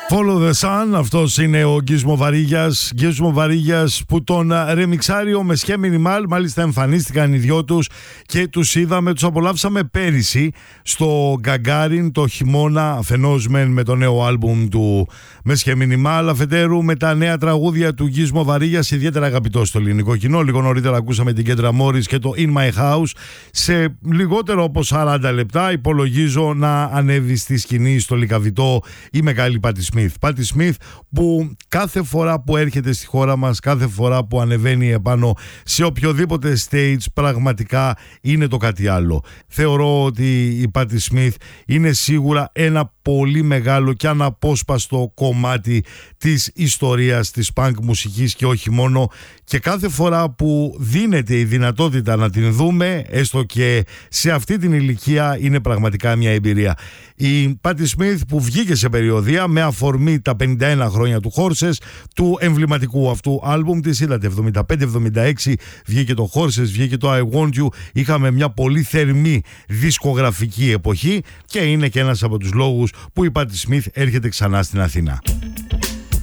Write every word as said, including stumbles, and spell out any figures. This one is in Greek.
Follow the Sun, αυτός είναι ο Γκίσμο Βαρύγιας. Γκίσμο Βαρύγιας που τον ρεμιξάριο με Σχέ Μινιμάλ, μάλιστα εμφανίστηκαν οι δυο τους και τους είδαμε, τους απολαύσαμε πέρυσι στο Γκαγκάριν το χειμώνα, αφενός μεν με το νέο άλμπουμ του με Σχέ Μινιμάλ, αφετέρου με τα νέα τραγούδια του Γκίσμο Βαρύγιας, ιδιαίτερα αγαπητό στο ελληνικό κοινό. Λίγο νωρίτερα ακούσαμε την Κέντρα Μόρις και το In My House. Σε λιγότερο από σαράντα λεπτά υπολογίζω να ανέβει στη σκηνή στο Λυκαβητό η μεγάλη Πάτη Σμιθ. Πάτη Σμιθ που κάθε φορά που έρχεται στη χώρα μας, κάθε φορά που ανεβαίνει επάνω σε οποιοδήποτε stage, πραγματικά είναι το κάτι άλλο. Θεωρώ ότι η Πάτη Σμιθ είναι σίγουρα ένα πολύ μεγάλο και αναπόσπαστο κομμάτι της ιστορίας της punk μουσικής και όχι μόνο, και κάθε φορά που δίνεται η δυνατότητα να την δούμε, έστω και σε αυτή την ηλικία, είναι πραγματικά μια εμπειρία. Η Πάτη Σμιθ που βγήκε σε περιοδεία με αφορμή τα πενήντα ένα χρόνια του Horses, του εμβληματικού αυτού άλμπουμ της, είδατε εβδομήντα πέντε εβδομήντα έξι βγήκε το Horses, βγήκε το I Want You, είχαμε μια πολύ θερμή δισκογραφική εποχή και είναι και ένας από τους λόγους που η Πάτη Σμιθ έρχεται ξανά στην Αθήνα.